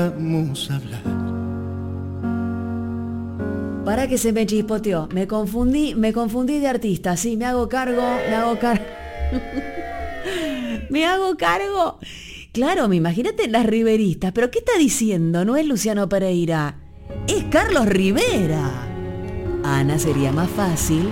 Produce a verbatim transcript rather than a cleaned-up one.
Vamos a hablar. Para que se me chispoteó, me confundí, me confundí de artista, sí, me hago cargo, me hago cargo. me hago cargo. Claro, me imagínate las riveristas, pero ¿qué está diciendo? No es Luciano Pereira, es Carlos Rivera. Ana, sería más fácil